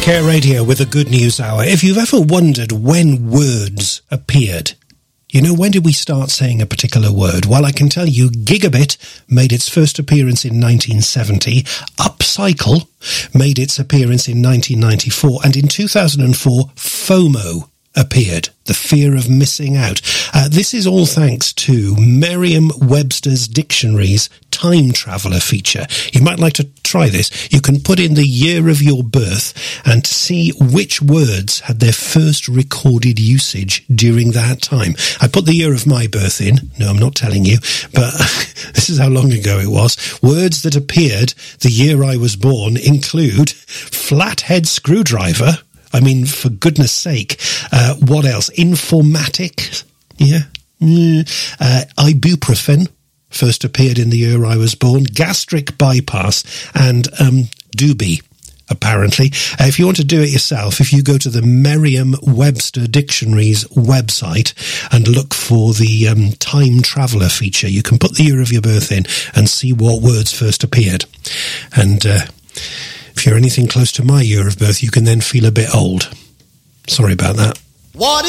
Care Radio with a Good News Hour. If you've ever wondered when words appeared, you know, when did we start saying a particular word? Well, I can tell you gigabit made its first appearance in 1970, upcycle made its appearance in 1994, and in 2004, FOMO appeared, the fear of missing out. This is all thanks to Merriam-Webster's Dictionary's Time Traveller feature. You might like to try this. You can put in the year of your birth and see which words had their first recorded usage during that time. I put the year of my birth in. No, I'm not telling you, but this is how long ago it was. Words that appeared the year I was born include flathead screwdriver. I mean, for goodness sake, what else? Informatic, yeah. Ibuprofen first appeared in the year I was born. Gastric bypass and doobie, apparently. If you want to do it yourself, if you go to the Merriam-Webster Dictionary's website and look for the Time Traveller feature, you can put the year of your birth in and see what words first appeared. And if you're anything close to my year of birth, you can then feel a bit old. Sorry about that. What